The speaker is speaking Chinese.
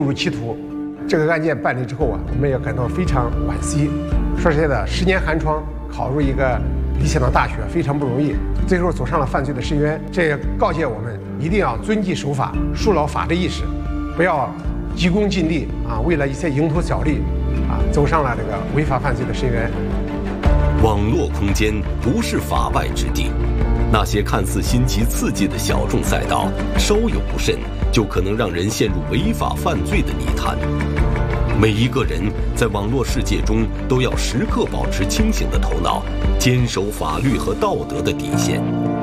入歧途。这个案件办理之后啊，我们也感到非常惋惜。说实在的，10年寒窗考入一个理想的大学非常不容易，最后走上了犯罪的深渊。这也告诫我们一定要遵纪守法，树牢法治意识，不要急功近利啊，为了一些蝇头小利啊，走上了这个违法犯罪的深渊。 网络空间不是法外之地，那些看似新奇刺激的小众赛道，稍有不慎就可能让人陷入违法犯罪的泥潭。每一个人在网络世界中都要时刻保持清醒的头脑，坚守法律和道德的底线。